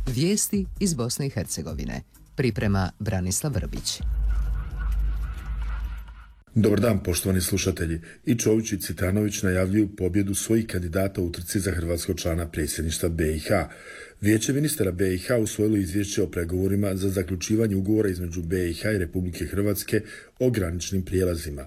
Vijesti iz Bosne i Hercegovine. Priprema Branislav Vrbić. Dobar dan, poštovani slušatelji. I Čović i Cvitanović najavljuju pobjedu svojih kandidata u trci za hrvatskog člana predsjedništva BiH. Vijeće ministara BiH usvojilo izvješće o pregovorima za zaključivanje ugovora između BiH i Republike Hrvatske o graničnim prijelazima.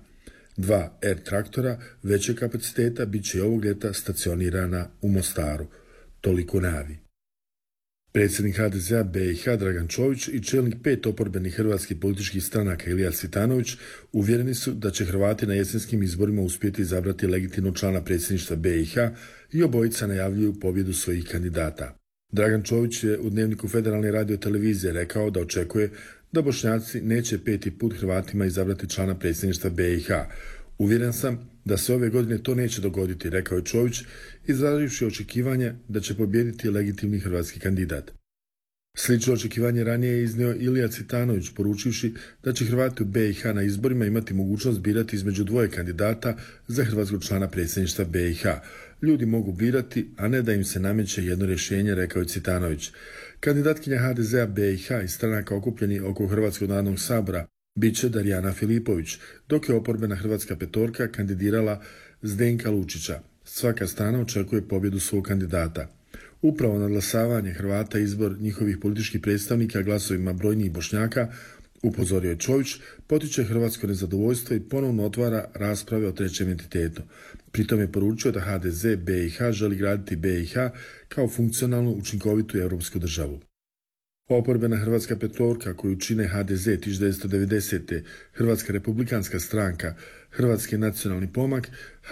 2 R traktora većeg kapaciteta bit će ovog ljeta stacionirana u Mostaru. Toliko najavi. Predsjednik HDZ-a BiH Dragan Čović i čelnik 5 oporbenih hrvatskih političkih stranaka Ilija Cvitanović uvjereni su da će Hrvati na jesenskim izborima uspjeti izabrati legitimnog člana predsjedništva BiH i obojica najavljuju pobjedu svojih kandidata. Dragan Čović je u Dnevniku Federalne radiotelevizije rekao da očekuje da Bošnjaci neće 5. put Hrvatima izabrati člana predsjedništva BiH. Uvjeren sam da se ove godine to neće dogoditi, rekao je Čović, izrazivši očekivanje da će pobijediti legitimni hrvatski kandidat. Slično očekivanje ranije je iznio Ilija Cvitanović, poručivši da će Hrvati u BiH na izborima imati mogućnost birati između 2 kandidata za hrvatskog člana predsjedništva BiH. Ljudi mogu birati, a ne da im se nameće jedno rješenje, rekao je Cvitanović. Kandidatkinja HDZ-a BiH i stranaka okupljeni oko Hrvatskog narodnog sabora bit će Darijana Filipović, dok je oporbena Hrvatska petorka kandidirala Zdenka Lučića. Svaka strana očekuje pobjedu svog kandidata. Upravo nadglasavanje Hrvata i izbor njihovih političkih predstavnika glasovima brojnijih Bošnjaka, upozorio je Čović, potiče hrvatsko nezadovoljstvo i ponovno otvara rasprave o trećem entitetu. Pritom je poručio da HDZ BiH želi graditi BiH kao funkcionalnu, učinkovitu europsku državu. Oporbena Hrvatska petorka koju čine HDZ 1990. Hrvatska republikanska stranka, Hrvatski nacionalni pomak,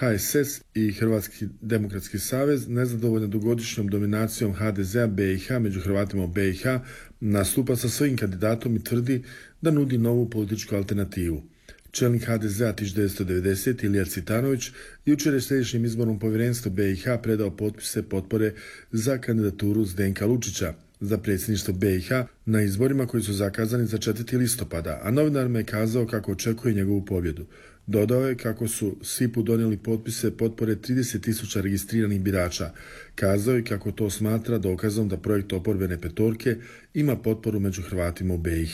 HSS i Hrvatski demokratski savez nezadovoljna dugogodišnjom dominacijom HDZ-a BiH među Hrvatima u BiH nastupa sa svojim kandidatom i tvrdi da nudi novu političku alternativu. Čelnik HDZ-a 1990. Ilija Cvitanović jučer je Središnjem izbornom povjerenstvu BiH predao potpise potpore za kandidaturu Zdenka Lučića za predsjedništvo BiH na izborima koji su zakazani za 4. listopada, a novinarima je kazao kako očekuje njegovu pobjedu. Dodao je kako su SIP-u donijeli potpise potpore 30.000 registriranih birača. Kazao je kako to smatra dokazom da projekt oporbene petorke ima potporu među Hrvatima u BiH.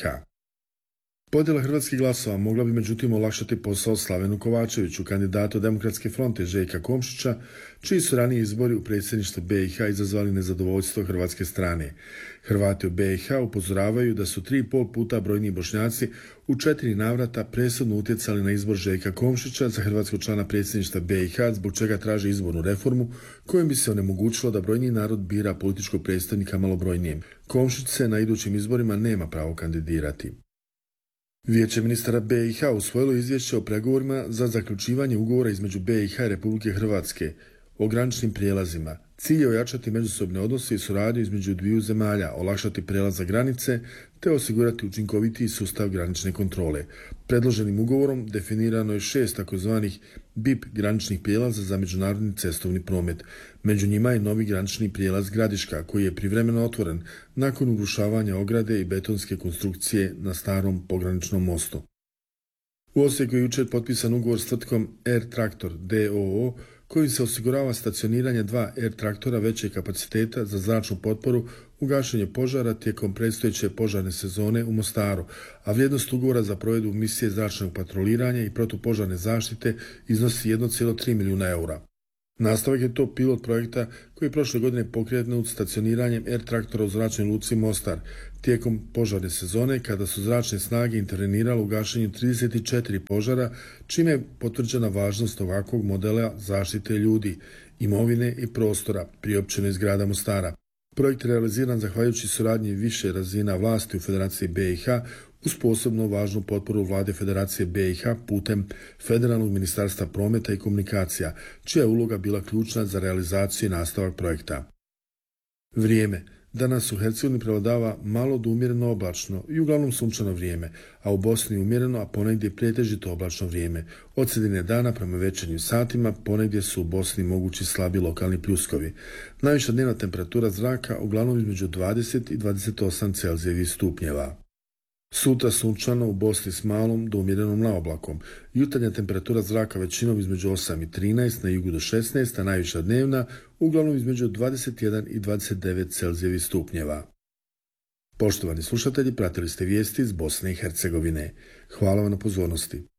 Podjela hrvatskih glasova mogla bi međutim olakšati posao Slavenu Kovačeviću, kandidatu Demokratske fronte Željka Komšića, čiji su raniji izbori u predsjedništvu BiH izazvali nezadovoljstvo hrvatske strane. Hrvati u BiH upozoravaju da su 3,5 puta brojniji Bošnjaci u 4 navrata presudno utjecali na izbor Željka Komšića za hrvatskog člana predsjedništva BiH, zbog čega traže izbornu reformu kojom bi se onemogućilo da brojniji narod bira političkog predstavnika malobrojnijem. Komšić se na idućim izborima nema pravo kandidirati. Vijeće ministara BiH usvojilo izvješće o pregovorima za zaključivanje ugovora između BiH i Republike Hrvatske o graničnim prijelazima. Cilj je ojačati međusobne odnose i suradnju između dviju zemalja, olakšati prijelaz granice te osigurati učinkovitiji sustav granične kontrole. Predloženim ugovorom definirano je 6 takozvanih BIP graničnih prijelaza za međunarodni cestovni promet. Među njima je novi granični prijelaz Gradiška, koji je privremeno otvoren nakon urušavanja ograde i betonske konstrukcije na starom pograničnom mostu. U Osijeku je jučer potpisan ugovor s tvrtkom R Traktor d.o.o. kojim se osigurava stacioniranje 2 R traktora većeg kapaciteta za zračnu potporu u gašenju požara tijekom predstojeće požarne sezone u Mostaru, a vrijednost ugovora za provedbu misije zračnog patroliranja i protupožarne zaštite iznosi 1,3 milijuna eura. Nastavak je to pilot projekta koji je prošle godine pokrenut stacioniranjem R traktora u zračnoj luci Mostar tijekom požarne sezone kada su zračne snage intervenirale u gašenju 34 požara, čime je potvrđena važnost ovakvog modela zaštite ljudi, imovine i prostora priopćeno iz grada Mostara. Projekt je realiziran zahvaljujući suradnji više razina vlasti u Federaciji BiH uz posebno važnu potporu vlade Federacije BiH putem Federalnog ministarstva prometa i komunikacija, čija je uloga bila ključna za realizaciju i nastavak projekta. Vrijeme. Danas u Hercegovini prevladava malo do umjereno oblačno i uglavnom sunčano vrijeme, a u Bosni umjereno, a ponegdje pretežito oblačno vrijeme. Od sredine dana prema večernjim satima ponegdje su u Bosni mogući slabi lokalni pljuskovi. Najviša dnevna temperatura zraka uglavnom između 20 i 28 Celzijevih stupnjeva. Sutra sunčano u Bosni s malom do umjerenom naoblakom. Jutarnja temperatura zraka većinom između 8 i 13, na jugu do 16, a najviša dnevna uglavnom između 21 i 29 Celzijevih stupnjeva. Poštovani slušatelji, pratili ste vijesti iz Bosne i Hercegovine. Hvala vam na pozornosti.